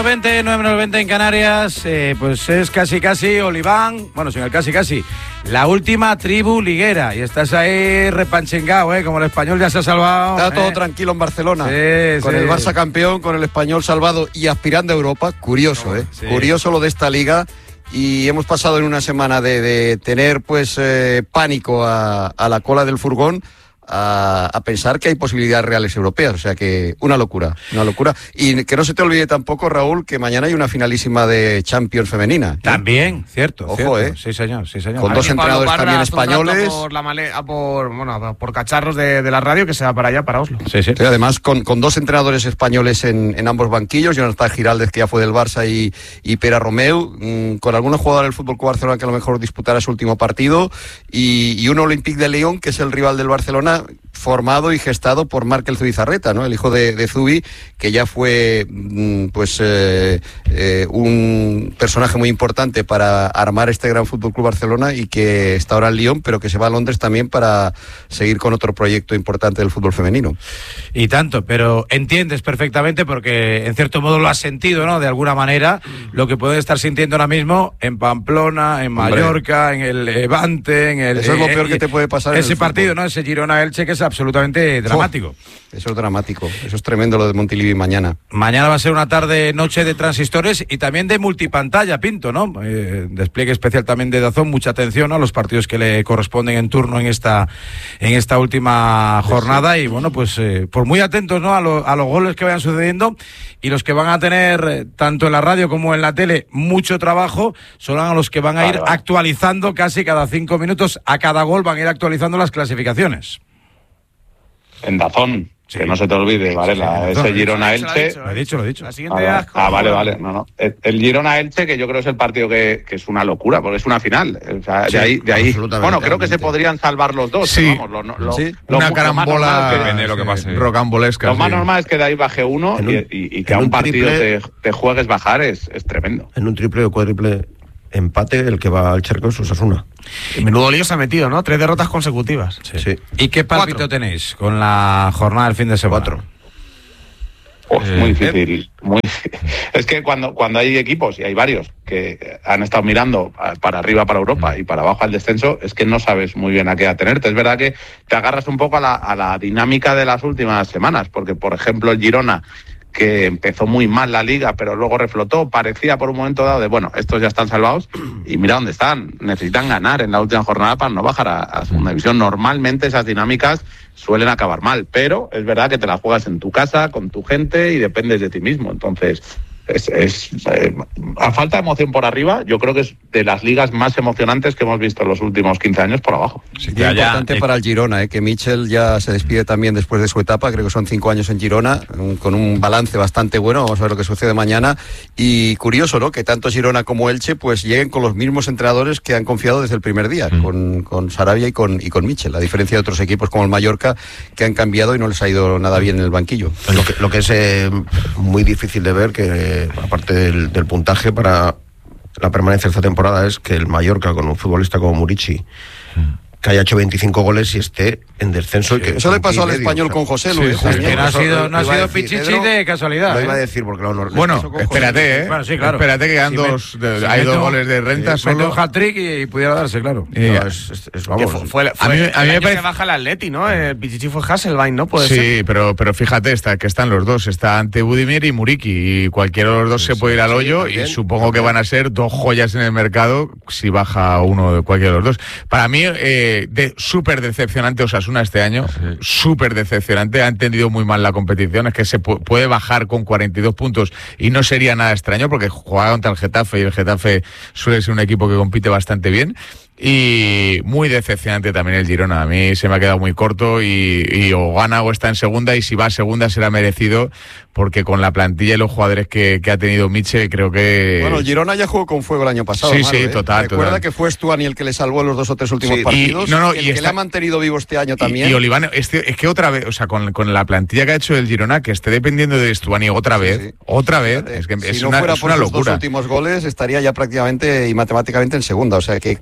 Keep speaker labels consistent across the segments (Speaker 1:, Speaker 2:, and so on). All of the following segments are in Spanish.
Speaker 1: 9:20 en Canarias, pues es casi Oliván, bueno, sin el casi, la última tribu liguera, y estás ahí repanchingado, como el Español ya se ha salvado.
Speaker 2: Está todo tranquilo en Barcelona, con el Barça campeón, con el Español salvado y aspirando a Europa. Curioso,
Speaker 1: Sí.
Speaker 2: Curioso lo de esta liga, y hemos pasado en una semana de tener pues pánico a la cola del furgón, a pensar que hay posibilidades reales europeas, o sea que una locura. Y que no se te olvide tampoco, Raúl, que mañana hay una finalísima de Champions femenina.
Speaker 1: También, cierto.
Speaker 2: Ojo,
Speaker 1: Sí, señor.
Speaker 2: Con dos entrenadores también españoles.
Speaker 3: Por cacharros de la radio, que se va para allá, para Oslo.
Speaker 2: Sí, además con dos entrenadores españoles en ambos banquillos, Jonathan Giraldez, que ya fue del Barça, y Pere Romeu, con algunos jugadores del Fútbol Club Barcelona que a lo mejor disputará su último partido, y un Olympique de Lyon, que es el rival del Barcelona, formado y gestado por Markel Zubizarreta, ¿no? El hijo de Zubi, que ya fue un personaje muy importante para armar este gran Fútbol Club Barcelona, y que está ahora en Lyon, pero que se va a Londres también para seguir con otro proyecto importante del fútbol femenino.
Speaker 1: Y tanto, pero entiendes perfectamente, porque en cierto modo lo has sentido, ¿no? De alguna manera, lo que pueden estar sintiendo ahora mismo en Pamplona, en Mallorca, en el Levante, en el...
Speaker 2: Eso es lo peor que te puede pasar
Speaker 1: ese partido, ¿no? Ese Girona-Elche, que es absolutamente dramático.
Speaker 2: Eso es dramático, eso es tremendo lo de Montilivi mañana.
Speaker 1: Mañana va a ser una noche de transistores y también de multipantalla, Pinto, ¿no? Despliegue especial también de DAZN, mucha atención a los partidos que le corresponden en turno en esta última jornada. Y bueno, pues por muy atentos, ¿no? A los goles que vayan sucediendo, y los que van a tener tanto en la radio como en la tele mucho trabajo son a los que van a ir actualizando casi cada 5 minutos, a cada gol van a ir actualizando las clasificaciones.
Speaker 4: En DAZN, que no se te olvide, Varela, ese Girona-Elche.
Speaker 1: Lo he dicho.
Speaker 3: La siguiente
Speaker 4: vale, no. El Girona-Elche, que yo creo que es el partido que es una locura, porque es una final. O sea, de ahí. Bueno, creo que se podrían salvar los dos.
Speaker 5: Sí,
Speaker 4: vamos,
Speaker 5: una carambola,
Speaker 4: depende de lo que pase.
Speaker 5: Rocambolesca.
Speaker 4: Lo más normal es que de ahí baje uno, y que a un partido te juegues bajar es tremendo.
Speaker 6: En un triple o cuádruple empate, el que va al charco es Osasuna.
Speaker 3: Menudo lío se ha metido, ¿no? 3 derrotas consecutivas.
Speaker 6: Sí.
Speaker 1: ¿Y qué pálpito tenéis con la jornada del fin de semana?
Speaker 6: 4.
Speaker 4: Muy difícil. Es que cuando hay equipos, y hay varios, que han estado mirando para arriba, para Europa, y para abajo al descenso, es que no sabes muy bien a qué atenerte. Es verdad que te agarras un poco a la dinámica de las últimas semanas, porque, por ejemplo, el Girona, que empezó muy mal la liga, pero luego reflotó, parecía por un momento dado bueno, estos ya están salvados, y mira dónde están. Necesitan ganar en la última jornada para no bajar a segunda división. Normalmente esas dinámicas suelen acabar mal, pero es verdad que te las juegas en tu casa, con tu gente, y dependes de ti mismo. Entonces, a falta de emoción por arriba, yo creo que es de las ligas más emocionantes que hemos visto en los últimos 15 años por abajo.
Speaker 2: Sí, es importante para el Girona, que Michel ya se despide también después de su etapa, creo que son 5 años en Girona, con un balance bastante bueno. Vamos a ver lo que sucede mañana. Y curioso, ¿no?, que tanto Girona como Elche pues lleguen con los mismos entrenadores que han confiado desde el primer día, con Sarabia y con Michel, a diferencia de otros equipos como el Mallorca, que han cambiado y no les ha ido nada bien en el banquillo.
Speaker 6: Lo que es muy difícil de ver, que aparte del puntaje para la permanencia esta temporada, es que el Mallorca, con un futbolista como Murici, que haya hecho 25 goles y esté en descenso.
Speaker 2: Sí, eso le pasó al Español con José Luis.
Speaker 1: No ha sido Pichichi de casualidad.
Speaker 6: Lo iba a decir porque
Speaker 5: Bueno, espérate,
Speaker 1: Bueno, sí, claro.
Speaker 5: Espérate que quedan hay 2 goles de renta solo.
Speaker 1: Mete un hat-trick y pudiera darse, claro.
Speaker 3: Vamos.
Speaker 5: A mí me parece
Speaker 3: que baja el Atleti, ¿no? El Pichichi fue Hasselbein, ¿no? Puede
Speaker 5: sí,
Speaker 3: ser.
Speaker 5: pero fíjate, que están los dos. Está ante Budimir y Muriqui, y cualquiera de los dos se puede ir al hoyo, y supongo que van a ser 2 joyas en el mercado si baja uno de cualquiera de los dos. Para mí, súper decepcionante Osasuna este año, súper decepcionante. Ha entendido muy mal la competición. Es que se puede bajar con 42 puntos y no sería nada extraño, porque juega contra el Getafe, y el Getafe suele ser un equipo que compite bastante bien. Y muy decepcionante también el Girona. A mí se me ha quedado muy corto, y o gana o está en segunda, y si va a segunda será merecido, porque con la plantilla y los jugadores que ha tenido Michel, creo que...
Speaker 2: Bueno, el Girona ya jugó con fuego el año pasado.
Speaker 5: Sí,
Speaker 2: Maro,
Speaker 5: sí, total.
Speaker 2: Recuerda que fue Stuani el que le salvó en los 2 o 3 últimos partidos, que le ha mantenido vivo este año también.
Speaker 5: Y Oliván, es que otra vez, o sea, con la plantilla que ha hecho el Girona, que esté dependiendo de Stuani otra vez, es que
Speaker 2: si no fuera por los 2 últimos goles, estaría ya prácticamente y matemáticamente en segunda. O sea, que un jugador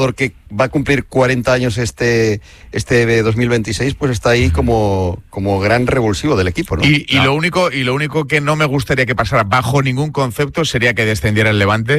Speaker 2: jugador que va a cumplir 40 años este 2026, pues está ahí como gran revulsivo del equipo, ¿no?
Speaker 5: Y lo único que no me gustaría que pasara bajo ningún concepto sería que descendiera el Levante,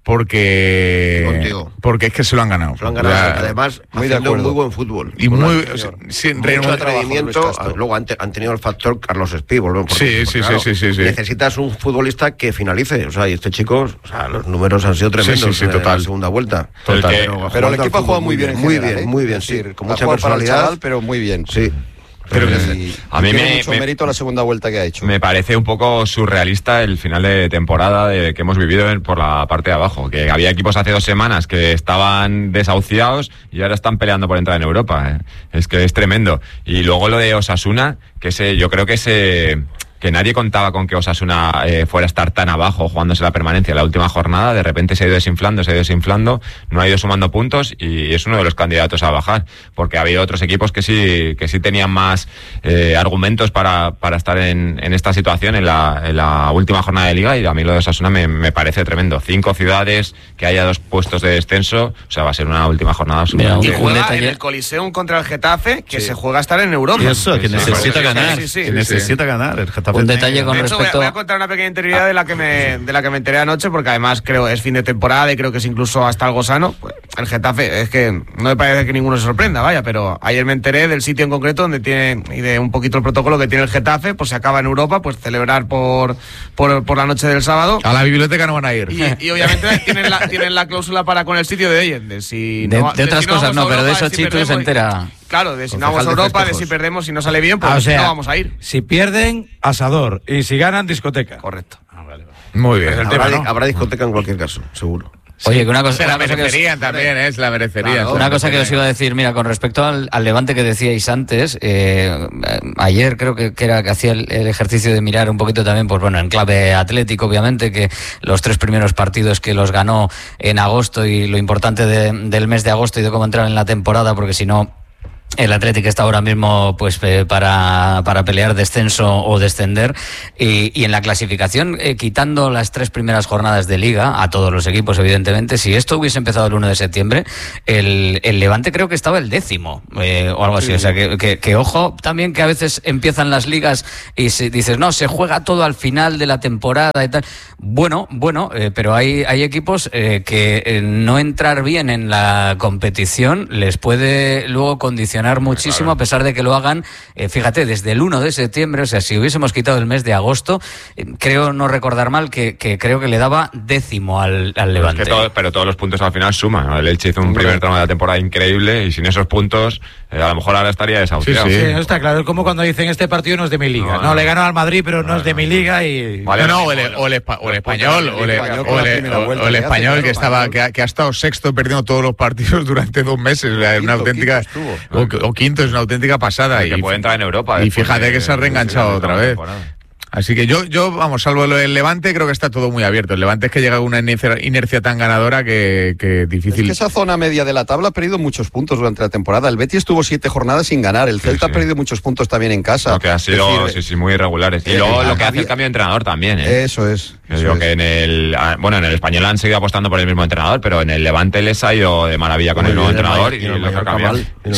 Speaker 5: porque es que se lo han ganado.
Speaker 6: Se lo han ganado, además haciendo muy buen fútbol.
Speaker 5: Y muy
Speaker 6: sin mucho atrevimiento. Luego han tenido el factor Carlos Espí,
Speaker 5: sí.
Speaker 6: Necesitas un futbolista que finalice, o sea, y este chico, o sea, los números han sido tremendos en la segunda vuelta.
Speaker 2: Total. Pero el equipo ha jugado muy bien en general,
Speaker 6: muy bien, sí, con mucha
Speaker 2: personalidad, chaval, pero muy bien.
Speaker 6: Sí.
Speaker 2: Pero a mí me mucho mérito la segunda vuelta que ha hecho.
Speaker 7: Me parece un poco surrealista el final de temporada que hemos vivido por la parte de abajo, que había equipos hace 2 semanas que estaban desahuciados y ahora están peleando por entrar en Europa. Es que es tremendo. Y luego lo de Osasuna, yo creo que nadie contaba con que Osasuna fuera a estar tan abajo jugándose la permanencia. La última jornada de repente se ha ido desinflando, no ha ido sumando puntos y es uno de los candidatos a bajar, porque ha habido otros equipos que sí tenían más argumentos para estar en esta situación en la última jornada de Liga, y a mí lo de Osasuna me parece tremendo. 5 ciudades, que haya 2 puestos de descenso, o sea, va a ser una última jornada absolutamente.
Speaker 3: Y juega en el Coliseum contra el Getafe, que se juega a estar en Europa.
Speaker 8: Y eso, que necesita ganar. Necesita ganar el Getafe.
Speaker 9: Un detalle con respecto...
Speaker 3: Voy a contar una pequeña interioridad de la que me enteré anoche, porque además creo es fin de temporada y creo que es incluso hasta algo sano. Pues el Getafe, es que no me parece que ninguno se sorprenda, vaya, pero ayer me enteré del sitio en concreto donde tiene, y de un poquito el protocolo que tiene el Getafe, pues se acaba en Europa, pues celebrar por la noche del sábado.
Speaker 5: A la biblioteca no van a ir.
Speaker 3: Y obviamente tienen la cláusula para con el sitio de ellos,
Speaker 9: de otras cosas no, pero de eso Chitu se entera.
Speaker 3: Claro, de si no vamos a Europa, de si perdemos, si no sale bien, pues no vamos a ir.
Speaker 1: Si pierden, asador. Y si ganan, discoteca.
Speaker 3: Correcto.
Speaker 1: Vale.
Speaker 5: Muy bien.
Speaker 6: Habrá discoteca en cualquier caso, seguro.
Speaker 9: Oye, que una cosa...
Speaker 5: Se la merecerían también, la merecerían.
Speaker 9: Claro, una cosa que os iba a decir, mira, con respecto al Levante que decíais antes, ayer creo que hacía el ejercicio de mirar un poquito también, pues bueno, en clave atlético, obviamente, que los 3 primeros partidos que los ganó en agosto y lo importante del mes de agosto y de cómo entrar en la temporada, porque si no... El Atlético está ahora mismo pues para pelear descenso o descender, y en la clasificación, quitando las 3 primeras jornadas de Liga a todos los equipos, evidentemente, si esto hubiese empezado el 1 de septiembre, el Levante creo que estaba el 10º o algo así. O sea que ojo también, que a veces empiezan las ligas y dices, no, se juega todo al final de la temporada y tal. Bueno, pero hay equipos que no entrar bien en la competición les puede luego condicionar muchísimo, a pesar de que lo hagan, fíjate, desde el 1 de septiembre, o sea, si hubiésemos quitado el mes de agosto, creo no recordar mal que creo que le daba 10º al Levante.
Speaker 7: Pero todos los puntos al final suman, ¿no? El Elche hizo un primer tramo de la temporada increíble y sin esos puntos a lo mejor ahora estaría desahuciado.
Speaker 1: Sí, no está claro, es como cuando dicen este partido no es de mi liga. No, le ganó al Madrid, pero no es de mi liga y...
Speaker 5: Vale, o el español, o el español que ha estado sexto perdiendo todos los partidos durante 2 meses, una auténtica... O quinto, es una auténtica pasada.
Speaker 7: Y que puede entrar en Europa.
Speaker 5: Y fíjate que se ha reenganchado otra vez. Así que yo, vamos, salvo lo del Levante, creo que está todo muy abierto. El Levante es que llega a una inercia tan ganadora que difícil.
Speaker 2: Es que esa zona media de la tabla ha perdido muchos puntos durante la temporada. El Betis estuvo 7 jornadas sin ganar. El Celta ha perdido muchos puntos también en casa.
Speaker 7: Lo que ha sido, muy irregulares. Y luego lo que hace el cambio de entrenador también, ¿eh?
Speaker 2: Eso es.
Speaker 7: Que en el Español han seguido apostando por el mismo entrenador, pero en el Levante les ha ido de maravilla con el nuevo entrenador y lo que ha cambiado.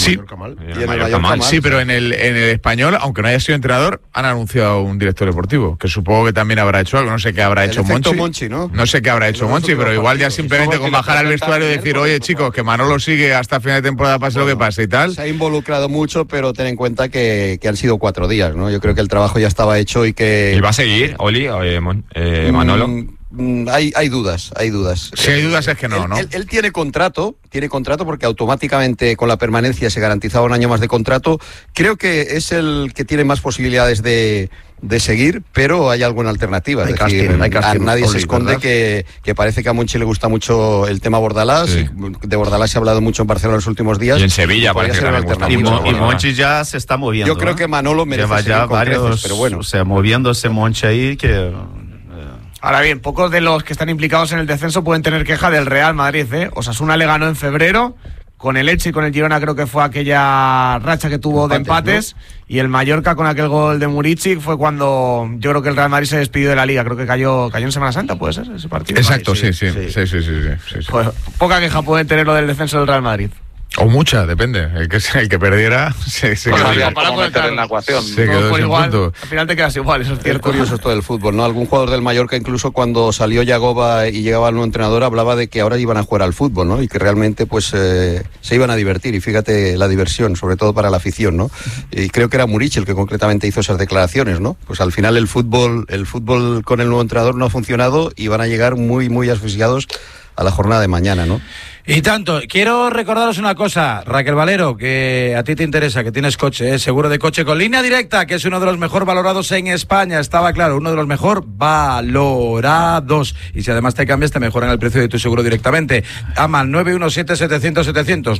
Speaker 5: Sí, pero en el Español, aunque no haya sido entrenador, han anunciado un director deportivo, que supongo que también habrá hecho algo. No sé qué habrá hecho Monchi. No sé qué habrá hecho Monchi, pero igual ya simplemente con bajar al vestuario y decir, oye chicos, que Manolo sigue hasta final de temporada, pase lo que pase y tal.
Speaker 2: Se ha involucrado mucho, pero ten en cuenta que han sido 4 días, ¿no? Yo creo que el trabajo ya estaba hecho y que...
Speaker 7: ¿Y va a seguir, Oli, Manolo?
Speaker 2: Hay dudas.
Speaker 5: Si hay dudas es que no, ¿no?
Speaker 2: Él tiene contrato porque automáticamente con la permanencia se garantizaba un año más de contrato. Creo que es el que tiene más posibilidades de seguir, pero hay alguna alternativa.
Speaker 6: Hay casting,
Speaker 2: nadie se esconde que parece que a Monchi le gusta mucho el tema Bordalás. Sí. De Bordalás se ha hablado mucho en Barcelona en los últimos días.
Speaker 7: Y en Sevilla parece que también gusta mucho.
Speaker 8: Y Monchi ya se está moviendo.
Speaker 2: Yo creo que Manolo merece
Speaker 8: lleva ya varios,
Speaker 2: creces, pero bueno.
Speaker 8: O sea, moviéndose Monchi ahí que...
Speaker 3: Ahora bien, pocos de los que están implicados en el descenso pueden tener queja del Real Madrid, ¿eh? Osasuna le ganó en febrero Con el Elche y con el Girona creo que fue aquella racha que tuvo de empates, ¿no? Y el Mallorca con aquel gol de Murici fue cuando yo creo que el Real Madrid se despidió de la Liga. Creo que cayó en Semana Santa, ¿puede ser ese partido?
Speaker 5: Exacto, sí.
Speaker 3: Pues poca queja puede tener lo del descenso del Real Madrid.
Speaker 5: O mucha, depende. El que perdiera se
Speaker 4: Bueno,
Speaker 5: quedó,
Speaker 4: ¿cómo meter en la ecuación?
Speaker 5: se quedó
Speaker 3: por
Speaker 5: sin
Speaker 3: igual,
Speaker 5: punto.
Speaker 3: al final te quedas igual, eso es
Speaker 2: Es
Speaker 3: cierto.
Speaker 2: curioso esto del fútbol, ¿no? Algún jugador del Mallorca, incluso cuando salió Yagoba y llegaba el nuevo entrenador, hablaba de que ahora iban a jugar al fútbol, ¿no? Y que realmente pues se iban a divertir. Y fíjate la diversión, sobre todo para la afición, ¿no? Y creo que era Murici el que concretamente hizo esas declaraciones, ¿no? Pues al final el fútbol con el nuevo entrenador no ha funcionado y van a llegar muy, muy asfixiados a la jornada de mañana, ¿no?
Speaker 1: Y tanto, quiero recordaros una cosa, Raquel Valero, que a ti te interesa, que tienes coche, seguro de coche con Línea Directa, que es uno de los mejor valorados en España, estaba claro, uno de los mejor valorados. Y si además te cambias, te mejoran el precio de tu seguro directamente. Llama al 917-700-700,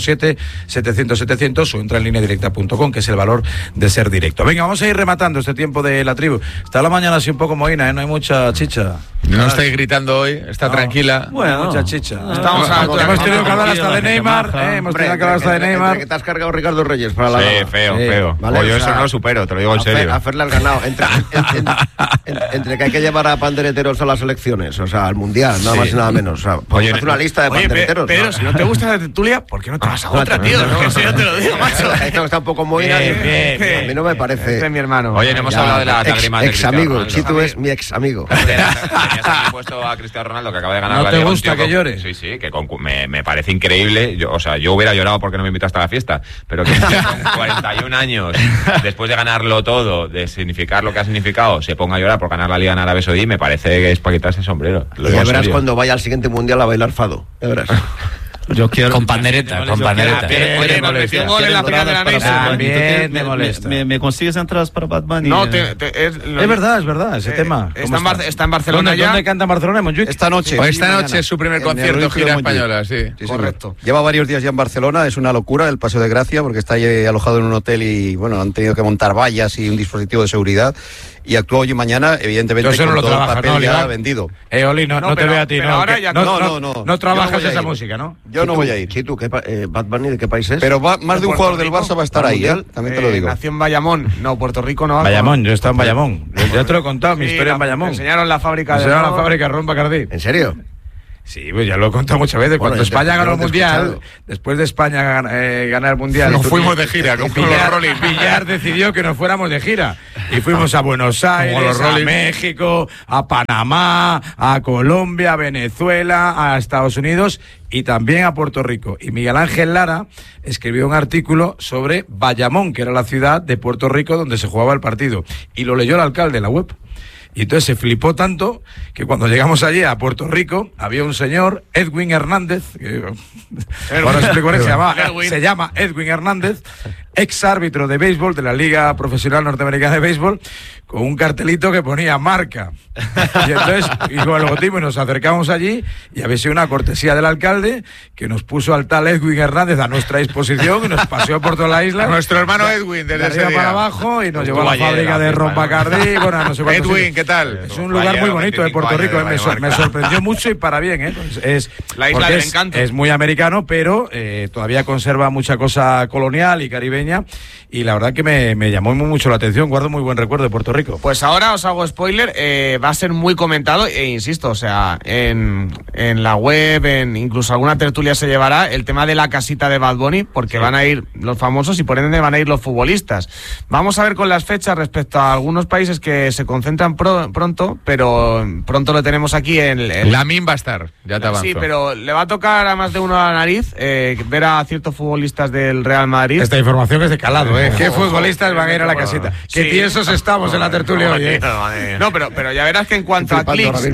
Speaker 1: 917-700-700 o entra en lineadirecta.com, que es el valor de ser directo. Venga, vamos a ir rematando este tiempo de la tribu. Está la mañana así un poco mohina, no hay mucha chicha.
Speaker 5: No estáis gritando hoy, está tranquila.
Speaker 1: Bueno, mucha chicha.
Speaker 3: Hemos
Speaker 1: tenido que hablar hasta de Neymar, hemos tenido que hablar hasta de Neymar.
Speaker 6: Que te has cargado Ricardo Reyes para la
Speaker 7: Sí,
Speaker 6: gala.
Speaker 7: feo.
Speaker 6: Vale,
Speaker 7: O yo
Speaker 6: o
Speaker 7: eso
Speaker 6: sea,
Speaker 7: no lo supero, te lo digo en serio.
Speaker 6: A Fer le has ganado. Entre que hay que llevar a pandereteros a las elecciones, o sea, al mundial, nada más y nada menos. O sea,
Speaker 7: Oye,
Speaker 6: haz una lista de pandereteros.
Speaker 3: Pedro, si no te gusta la tertulia, ¿por qué no te vas a otra, tío?
Speaker 6: No,
Speaker 3: Que si yo te lo digo, macho.
Speaker 6: Esto está un poco muy... A mí no me parece...
Speaker 3: Este es mi hermano.
Speaker 7: Oye, no hemos hablado de las lágrimas de
Speaker 6: Ex
Speaker 7: Cristiano
Speaker 6: amigo,
Speaker 7: Ronaldo.
Speaker 6: Chitu es mi ex amigo.
Speaker 7: Tenías aquí puesto a Cristiano Ronaldo, que acaba de ganar
Speaker 1: ¿No
Speaker 7: la
Speaker 1: te
Speaker 7: Liga,
Speaker 1: gusta
Speaker 7: un tío
Speaker 1: que llore?
Speaker 7: Sí, que me parece increíble. Yo hubiera llorado porque no me invitaste a la fiesta, pero que con 41 años, después de ganarlo todo, de significar lo que ha significado, se ponga a llorar por ganar la Liga en Arabia Saudí, me parece que es para quitarse el sombrero.
Speaker 6: Y ya verás cuando vaya al siguiente mundial a bailar fado. Ya verás.
Speaker 8: Yo quiero...
Speaker 9: Con pandereta.
Speaker 3: Oye, nos metió un gol en la final de la Nation.
Speaker 1: También me molesta.
Speaker 8: ¿Me consigues entradas para Bad Bunny?
Speaker 3: No,
Speaker 1: Es verdad, ese tema.
Speaker 3: Está en Barcelona ya.
Speaker 1: ¿Dónde canta en Barcelona, en Montjuic?
Speaker 2: Esta noche.
Speaker 5: Pues esta noche es su primer
Speaker 2: En
Speaker 5: concierto,
Speaker 2: el
Speaker 5: gira
Speaker 2: Montjuic.
Speaker 5: española, sí.
Speaker 2: Sí, señor.
Speaker 3: Correcto.
Speaker 2: Lleva varios días ya en Barcelona, es una locura el Paseo de Gracia porque está ahí alojado en un hotel y bueno, han tenido que montar vallas y un dispositivo de seguridad y actúa hoy y mañana, evidentemente,
Speaker 1: Yo sé,
Speaker 2: con
Speaker 1: no lo
Speaker 2: todo el
Speaker 1: trabajas,
Speaker 2: papel
Speaker 1: ¿no,
Speaker 2: ya
Speaker 1: Olivar?
Speaker 2: vendido.
Speaker 1: Oli, no te
Speaker 3: pero-
Speaker 1: veo a ti,
Speaker 3: pero
Speaker 1: ¿no?
Speaker 3: ahora
Speaker 1: Que
Speaker 3: ya-
Speaker 2: No
Speaker 1: trabajas
Speaker 2: yo no voy a
Speaker 1: esa
Speaker 2: ir.
Speaker 1: música, ¿no?
Speaker 2: Yo no voy a ir.
Speaker 6: Sí, tú, Bad Bunny, ¿de qué país es?
Speaker 2: Pero más de un jugador del Barça va a estar ahí, ¿eh? También te lo digo.
Speaker 3: Nació en Bayamón. No, Puerto Rico no.
Speaker 1: Bayamón, yo estaba en Bayamón. Ya te lo he contado, mi historia en Bayamón.
Speaker 3: Me enseñaron la fábrica
Speaker 1: Me
Speaker 3: de
Speaker 1: enseñaron la
Speaker 3: ron.
Speaker 1: fábrica de ron Bacardí.
Speaker 6: ¿En serio?
Speaker 1: Sí, pues ya lo he contado muchas veces.
Speaker 6: Bueno,
Speaker 1: Cuando
Speaker 6: yo
Speaker 1: España
Speaker 6: te-
Speaker 1: ganó
Speaker 6: yo
Speaker 1: el
Speaker 6: te he
Speaker 1: Mundial,
Speaker 6: escuchado.
Speaker 1: después de España ganar el Mundial...
Speaker 5: Nos fuimos de gira, como los Rolling.
Speaker 1: Villar decidió que nos fuéramos de gira. Y fuimos a Buenos Aires,
Speaker 5: los
Speaker 1: a
Speaker 5: Rolling.
Speaker 1: México, a Panamá, a Colombia, a Venezuela, a Estados Unidos y también a Puerto Rico. Y Miguel Ángel Lara escribió un artículo sobre Bayamón, que era la ciudad de Puerto Rico donde se jugaba el partido. Y lo leyó el alcalde en la web. Y entonces se flipó tanto que cuando llegamos allí a Puerto Rico había un señor, Edwin Hernández, que, ahora explico, se llama Edwin Hernández, ex árbitro de béisbol de la Liga Profesional Norteamericana de Béisbol, con un cartelito que ponía marca. Y entonces, y con el logotipo, y nos acercamos allí y había sido una cortesía del alcalde que nos puso al tal Edwin Hernández a nuestra disposición y nos paseó por toda la isla.
Speaker 5: Nuestro hermano Edwin,
Speaker 1: de
Speaker 5: desde ese
Speaker 1: arriba
Speaker 5: día.
Speaker 1: para abajo y nos llevó a
Speaker 7: Estuvo
Speaker 1: la
Speaker 7: ayer
Speaker 1: fábrica
Speaker 7: en la
Speaker 1: de
Speaker 7: FIFA,
Speaker 1: ron
Speaker 7: ¿no?
Speaker 1: Bacardí. Bueno, no sé cuántos
Speaker 5: Edwin,
Speaker 1: sitios.
Speaker 5: ¿qué tal?
Speaker 1: Es un lugar muy bonito de Puerto Rico, me sorprendió mucho y para bien, ¿eh? Es
Speaker 3: La isla
Speaker 1: porque
Speaker 3: del encanto.
Speaker 1: es muy americano, pero todavía conserva mucha cosa colonial y caribeña y la verdad que me llamó mucho la atención, guardo muy buen recuerdo de Puerto Rico.
Speaker 3: Pues ahora os hago spoiler, va a ser muy comentado e insisto, o sea, en la web, incluso alguna tertulia se llevará el tema de la casita de Bad Bunny, porque van a ir los famosos y por ende van a ir los futbolistas. Vamos a ver con las fechas respecto a algunos países que se concentran pronto, pero pronto lo tenemos aquí en
Speaker 5: Lamine va a estar, ya te avanzo.
Speaker 3: Sí, pero le va a tocar a más de uno a la nariz ver a ciertos futbolistas del Real Madrid.
Speaker 1: Esta información es de calado, ¿eh? ¿Qué futbolistas van a ir a la casita? Qué
Speaker 3: Sí.
Speaker 1: tiesos estamos en la tertulia hoy, ¿eh?
Speaker 3: No, pero ya verás que en cuanto a clics,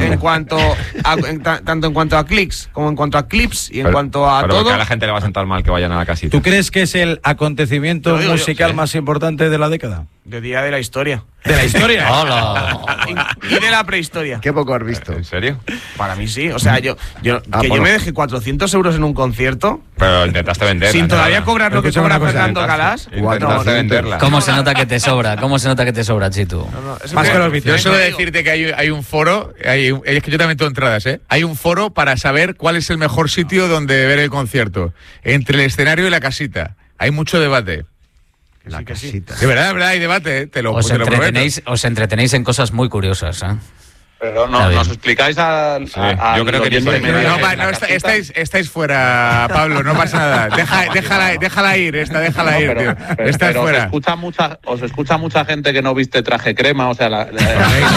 Speaker 3: tanto en cuanto a clics como en cuanto a clips y en cuanto a
Speaker 7: pero
Speaker 3: todo.
Speaker 7: porque a la gente le va a sentar mal que vayan a la casita.
Speaker 1: ¿Tú crees que es el acontecimiento
Speaker 3: Te lo digo yo,
Speaker 1: musical
Speaker 7: sí.
Speaker 1: más importante de la década?
Speaker 3: De día de la historia.
Speaker 1: De la historia.
Speaker 3: Y de la prehistoria.
Speaker 6: Qué poco has visto.
Speaker 7: ¿En serio?
Speaker 3: Para mí sí. O sea, yo me dejé 400 euros en un concierto.
Speaker 7: Pero intentaste venderla.
Speaker 3: Sin todavía
Speaker 7: ¿no?
Speaker 3: cobrar lo que
Speaker 1: Escucha
Speaker 3: cobra
Speaker 1: una cosa,
Speaker 3: Fernando Galás.
Speaker 7: Intentaste venderla.
Speaker 9: ¿Cómo se nota que te sobra? ¿Cómo se nota que te sobra, Chitu?
Speaker 1: Más que los
Speaker 5: Yo
Speaker 1: vicios.
Speaker 5: suelo decirte que hay un foro, es que yo también tengo entradas, ¿eh? Hay un foro para saber cuál es el mejor sitio donde ver el concierto. Entre el escenario y la casita. Hay mucho debate.
Speaker 6: La casita.
Speaker 5: De verdad, hay debate, ¿eh? Te lo prometo.
Speaker 9: Os entretenéis en cosas muy curiosas, ¿eh?
Speaker 4: Pero
Speaker 9: Está bien.
Speaker 4: nos explicáis al
Speaker 7: yo creo que ni soy medio.
Speaker 5: No, estáis fuera, Pablo, no pasa nada. Déjala ir, déjala ir, tío. Estás
Speaker 4: pero
Speaker 5: fuera.
Speaker 4: os escucha mucha gente que no viste Traje Crema, o sea,
Speaker 1: Bien,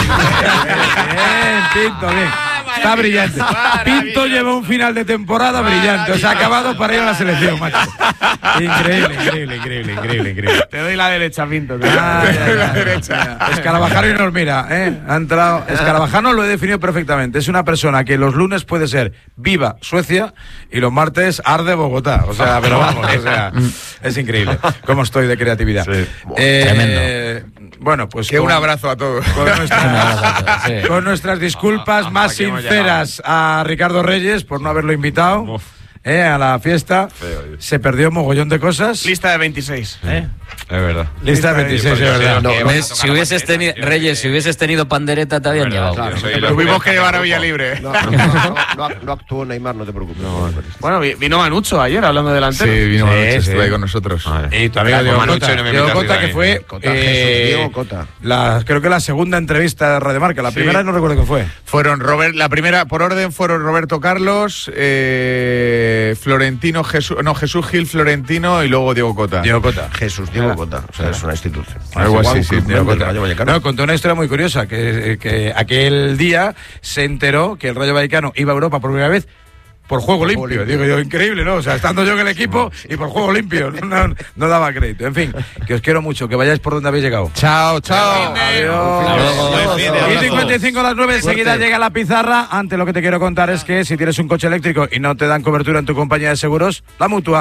Speaker 1: Pinto, bien. Está brillante. Pinto lleva un final de temporada brillante. O sea, ha acabado para ir a la selección, macho. Increíble.
Speaker 3: Te doy la derecha, Pinto.
Speaker 1: La derecha. Escarabajano y nos mira, ha entrado. Escarabajano lo he definido perfectamente. Es una persona que los lunes puede ser viva Suecia y los martes arde Bogotá. O sea, pero vamos, o sea, es increíble cómo estoy de creatividad.
Speaker 9: Tremendo.
Speaker 1: Bueno, pues
Speaker 5: Que un abrazo a todos.
Speaker 1: Con nuestras disculpas más sinceras a Ricardo Reyes por no haberlo invitado a la fiesta. Se perdió un mogollón de cosas.
Speaker 3: Lista de 26.
Speaker 7: Es verdad.
Speaker 1: Lista de 26, es verdad.
Speaker 9: ¿Ves? Si hubieses tenido, Reyes, si hubieses tenido pandereta, te habían llevado.
Speaker 5: Tuvimos que llevar a Villalibre.
Speaker 6: No actuó Neymar, no te preocupes.
Speaker 3: Bueno, vino Manucho ayer hablando de delantero.
Speaker 5: Sí, vino estuvo ahí con nosotros.
Speaker 1: Y tu amigo Diego Cota, que fue
Speaker 6: Diego Cota.
Speaker 1: creo que la segunda entrevista de Radio Marca. La primera no recuerdo qué fue.
Speaker 5: La primera, por orden, fueron Roberto Carlos, Florentino, Jesús Gil Florentino y luego Diego Cota.
Speaker 1: Diego Cota.
Speaker 6: Diego Cota, o sea, es una institución.
Speaker 5: Algo así, sí.
Speaker 6: Diego Cota.
Speaker 1: No, contó una historia muy curiosa, que aquel día se enteró que el Rayo Vallecano iba a Europa por primera vez por juego limpio. Digo yo, increíble, ¿no? O sea, estando yo en el equipo y por juego limpio. No daba crédito. En fin, que os quiero mucho, que vayáis por donde habéis llegado.
Speaker 5: Chao.
Speaker 1: Adiós. Y 55 a las 9, enseguida llega la pizarra. Antes lo que te quiero contar es que si tienes un coche eléctrico y no te dan cobertura en tu compañía de seguros, la Mutua,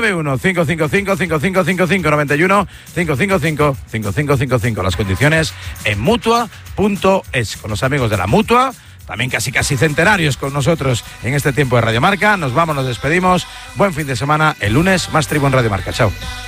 Speaker 1: 91-555-5555-91-555-5555. Las condiciones en Mutua.es. Con los amigos de la Mutua, también casi centenarios con nosotros en este tiempo de Radio Marca. Nos vamos, nos despedimos. Buen fin de semana. El lunes más Tribu en Radio Marca. Chao.